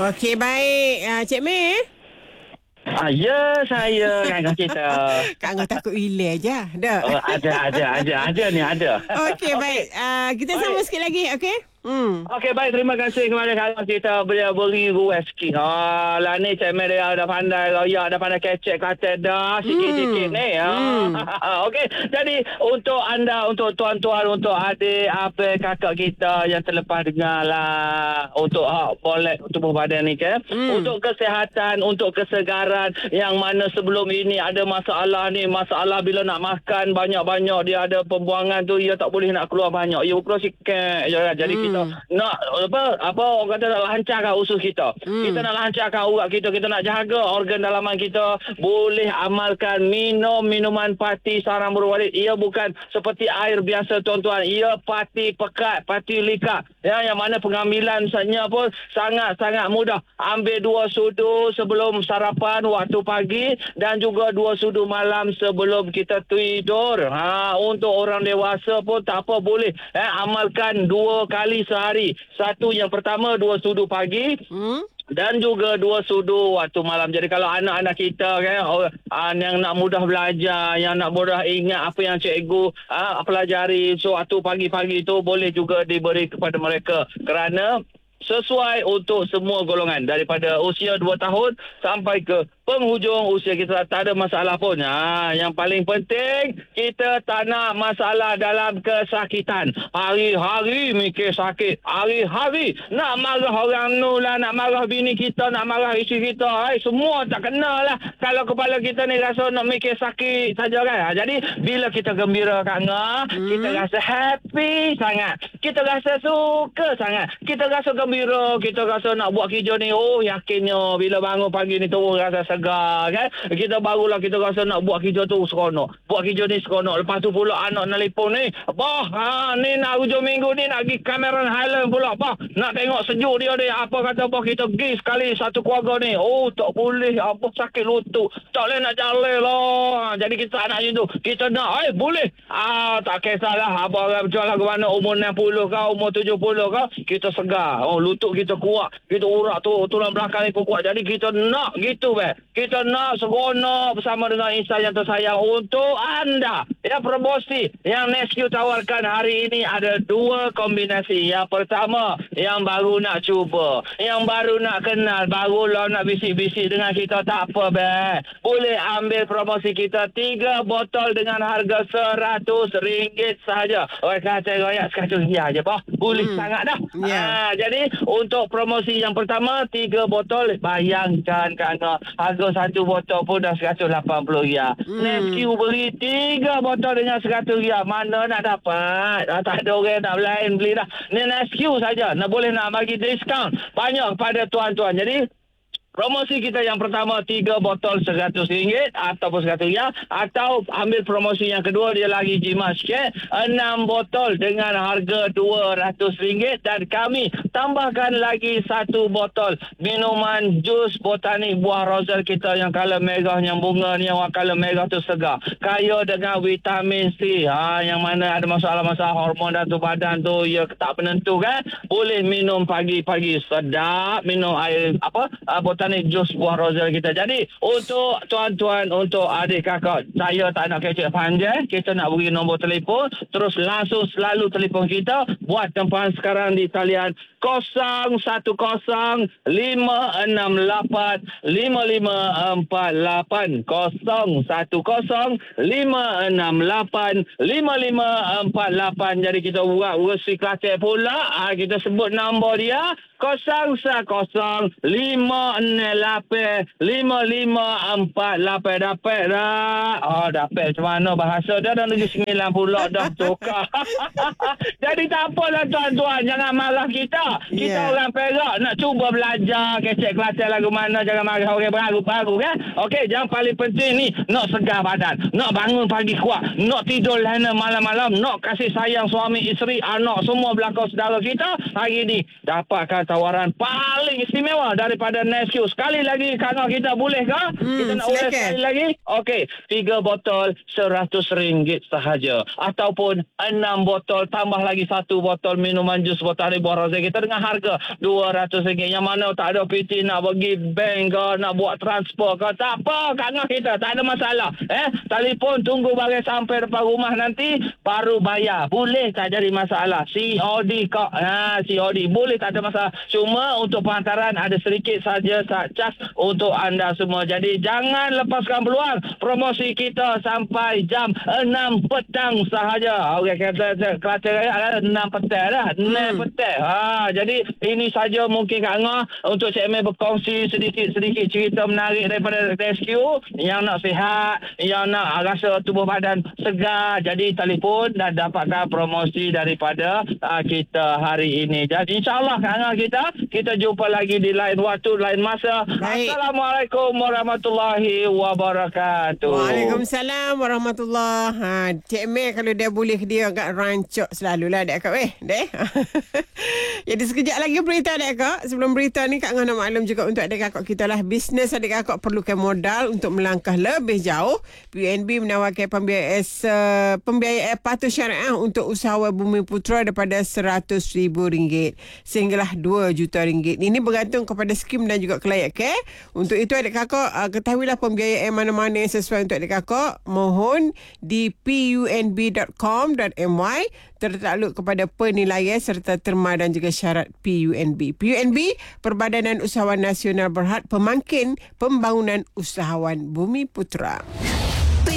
Okey, baik. Cik Mei. Ya, saya kan kita. Kak Angah takut relax je. Dah. Oh, ada ni, ada. Okey, baik. Kita sambung sikit lagi, okey? Okey, baik. Terima kasih kepada kawan kita beri ruang sikit. Lah ni Cik Mel dia dah pandai royak, dah pandai kecek kata dah sikit-sikit ni. Okey, jadi untuk anda, untuk tuan-tuan, untuk adik, apa kakak kita yang terlepas dengar lah. Untuk boleh tubuh badan ni ke. Untuk kesihatan, untuk kesegaran yang mana sebelum ini ada masalah ni. Masalah bila nak makan banyak-banyak dia ada pembuangan tu, ia tak boleh nak keluar banyak. Ia keluar sikit je kan. Jadi kita nak apa orang kata nak lancarkan usus kita. Kita nak lancarkan urat kita nak jaga organ dalaman kita. Boleh amalkan minum minuman pati sarang burung walet. Ia bukan seperti air biasa tuan-tuan. Ia pati pekat, pati likat. Ya, yang mana pengambilan saja pun sangat-sangat mudah. Ambil 2 sudu sebelum sarapan waktu pagi dan juga 2 sudu malam sebelum kita tidur. Untuk orang dewasa pun tak apa, boleh amalkan 2 kali sehari. Satu yang pertama 2 sudu pagi. Dan juga 2 sudu waktu malam. Jadi kalau anak-anak kita kan yang nak mudah belajar, yang nak mudah ingat apa yang cikgu pelajari waktu pagi-pagi itu, boleh juga diberi kepada mereka kerana sesuai untuk semua golongan daripada usia 2 tahun sampai ke penghujung usia kita, tak ada masalah pun. Yang paling penting kita tak nak masalah dalam kesakitan. Hari-hari mikir sakit, hari-hari nak marah orang nu lah, nak marah bini kita, nak marah isteri kita. Semua tak kena lah kalau kepala kita ni rasa nak mikir sakit saja kan. Jadi bila kita gembira Kak Ngah, kita rasa happy sangat, kita rasa suka sangat, kita rasa gembira, kita rasa nak buat kerja ni. Yakinnya bila bangun pagi ni terus rasa segar kan. Kita barulah kita rasa nak buat kerja tu seronok, buat kerja ni seronok. Lepas tu pula anak nelefon ni, abah ni nak hujung minggu ni nak pergi Cameron Highland pula, abah nak tengok sejuk dia ni. Apa kata abah, kita pergi sekali satu keluarga ni. Tak boleh, abah sakit lutut, tak boleh nak jalan lah. Jadi kita tak nak macam tu. Kita nak boleh, tak kisahlah abah berjualan ke mana, umur 60 kau, umur 70 kau, kita segar. Lutut kita kuat, kita urat tu tulang belakang ni pun kuat. Jadi kita nak gitu kita nak seronok bersama dengan insan yang tersayang. Untuk anda promosi yang Nesque tawarkan hari ini ada 2 kombinasi. Yang pertama, yang baru nak cuba, yang baru nak kenal, barulah nak bisik-bisik dengan kita, tak apa boleh ambil promosi kita 3 botol dengan harga RM100 sahaja. Orang kata royak RM100 je bah, boleh sangat dah. Jadi untuk promosi yang pertama 3 botol, bayangkan kerana harga 1 botol pun dah RM180. Nesque beri 3 botol dengan RM100. Mana nak dapat? Tak ada orang nak lain beli dah. Ni Nesque saja nak boleh nak bagi diskaun banyak kepada tuan-tuan. Jadi promosi kita yang pertama 3 botol RM100 ataupun RM100, atau ambil promosi yang kedua, dia lagi jimat sikit, 6 botol dengan harga RM200 dan kami tambahkan lagi 1 botol minuman jus botanik buah rozal kita yang color merah, yang bunga ni yang color merah tu segar, kaya dengan vitamin C. Yang mana ada masalah-masalah hormon dalam badan tu, ia tak penentu kan, boleh minum pagi-pagi, sedap minum air botanik jus buah rozal kita. Jadi untuk tuan-tuan, untuk adik kakak, saya tak nak kecek panjang, kita nak beri nombor telefon, terus langsung selalu telefon kita. Buat tempahan sekarang di talian 010 568 5548, 010 568 5548. Jadi kita buat resi Kelantan pula, kita sebut nombor dia 010 568 5548. Dapat dah? Dapat macam mana bahasa dia dah Negeri Sembilan pula dah tukar. Jadi tak apalah tuan-tuan, jangan marah kita. Kita orang Perak nak cuba belajar kecek Kelantan lagu mana, jangan marah orang baru-baru kan. Okey, yang paling penting ni nak segar badan, nak bangun pagi kuat, nak tidur lena malam-malam, nak kasih sayang suami, isteri, anak, semua belakang saudara kita. Hari ni dapatkan tawaran paling istimewa daripada Nesque. Sekali lagi Kak kita boleh ke? Kita nak ulas sekali lagi. Okey, 3 botol RM100 sahaja, ataupun 6 botol tambah lagi 1 botol minuman jus botanik buah rozal kita setengah harga RM200, yang mana tak ada PT nak pergi bank ke, nak buat transfer ke, tak apa Kak Ngah, kita tak ada masalah. Telefon tunggu barang sampai depan rumah nanti baru bayar, boleh tak jadi masalah. COD kak, COD boleh, tak ada masalah. Cuma untuk penghantaran ada sedikit saja charge untuk anda semua. Jadi jangan lepaskan peluang. Promosi kita sampai jam 6 petang sahaja. Okey, kata Kelantan Raya 6 petang dah. 6 petang. Jadi ini saja mungkin Kak Ngah untuk Cik Mei berkongsi sedikit-sedikit cerita menarik daripada rescue. Yang nak sihat, yang nak rasa tubuh badan segar, jadi telefon dan dapatkan promosi daripada kita hari ini. Jadi insyaAllah Kak Ngah, kita jumpa lagi di lain waktu, lain masa. Baik. Assalamualaikum warahmatullahi wabarakatuh. Waalaikumsalam warahmatullahi. Cik Mei kalau dia boleh, dia agak rancak selalulah dek akak dek. Jadi sekejap lagi berita dek akak. Sebelum berita ni Kak Ngah nak maklum juga untuk adik kakak kita lah. Bisnes adik kakak perlukan modal untuk melangkah lebih jauh. PUNB menawarkan pembiayaan patuh syariah untuk usahawan Bumi Putra daripada RM100,000 sehinggalah RM2 juta. Ini bergantung kepada skim dan juga kelayakan. Untuk itu adik kakak ketahuilah pembiayaan mana-mana yang sesuai untuk adik kakak. Mohon di punb.com.my tertakluk kepada penilaian serta terma dan juga syarat PUNB. PUNB, Perbadanan Usahawan Nasional Berhad Pemangkin Pembangunan Usahawan Bumi Putra.